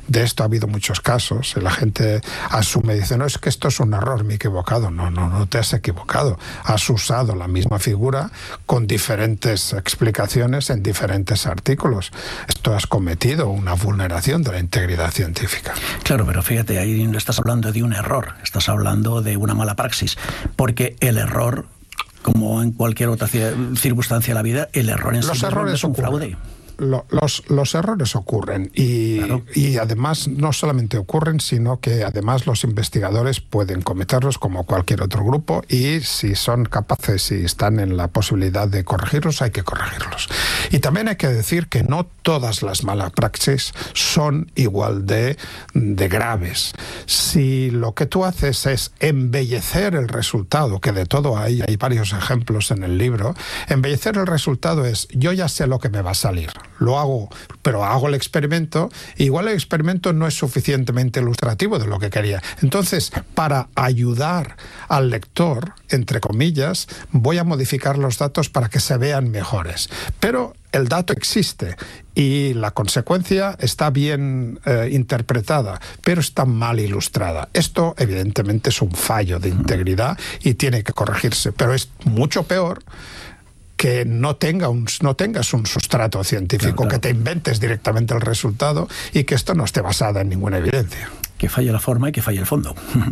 De esto ha habido muchos casos. La gente asume y dice, no, es que esto es un error, me he equivocado. No te has equivocado. Has usado la misma figura con diferentes explicaciones en diferentes artículos. Esto has cometido una vulneración de la integridad científica. Claro, pero fíjate, ahí no estás hablando de un error, estás hablando de una mala praxis, porque el error, como en cualquier otra circunstancia de la vida, el error en sí mismo es un fraude. Los errores ocurren y además no solamente ocurren, sino que además los investigadores pueden cometerlos como cualquier otro grupo, y si son capaces y están en la posibilidad de corregirlos, hay que corregirlos. Y también hay que decir que no todas las malas praxis son igual de graves. Si lo que tú haces es embellecer el resultado, que de todo hay varios ejemplos en el libro, embellecer el resultado es, yo ya sé lo que me va a salir. Lo hago, pero hago el experimento, igual el experimento no es suficientemente ilustrativo de lo que quería. Entonces, para ayudar al lector, entre comillas, voy a modificar los datos para que se vean mejores. Pero el dato existe y la consecuencia está bien interpretada, pero está mal ilustrada. Esto, evidentemente, es un fallo de integridad y tiene que corregirse, pero es mucho peor que no tengas un sustrato científico, claro. Que te inventes directamente el resultado y que esto no esté basado en ninguna evidencia. Que falle la forma y que falle el fondo.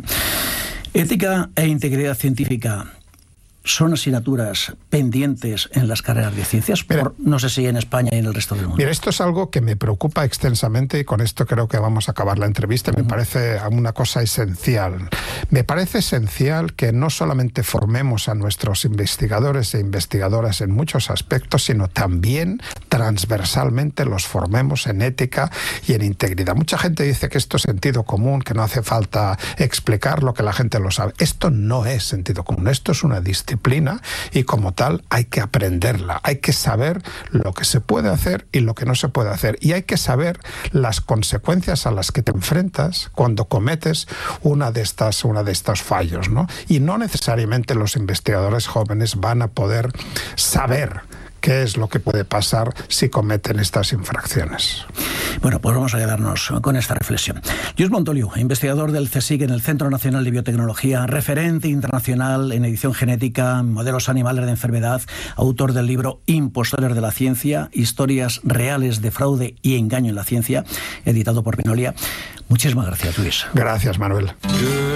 Ética e integridad científica son asignaturas pendientes en las carreras de ciencias, no sé si en España y en el resto del mundo. Mira, esto es algo que me preocupa extensamente y con esto creo que vamos a acabar la entrevista. Me parece una cosa esencial. Me parece esencial que no solamente formemos a nuestros investigadores e investigadoras en muchos aspectos, sino también transversalmente los formemos en ética y en integridad. Mucha gente dice que esto es sentido común, que no hace falta explicarlo, que la gente lo sabe. Esto no es sentido común, esto es una disciplina y como tal hay que aprenderla, hay que saber lo que se puede hacer y lo que no se puede hacer, y hay que saber las consecuencias a las que te enfrentas cuando cometes una de estos fallos, ¿no? Y no necesariamente los investigadores jóvenes van a poder saber qué es lo que puede pasar si cometen estas infracciones. Bueno, pues vamos a quedarnos con esta reflexión. Lluís Montoliu, investigador del CSIC en el Centro Nacional de Biotecnología, referente internacional en edición genética, modelos animales de enfermedad, autor del libro Impostores de la Ciencia, historias reales de fraude y engaño en la ciencia, editado por Benolia. Muchísimas gracias, Lluís. Gracias, Manuel.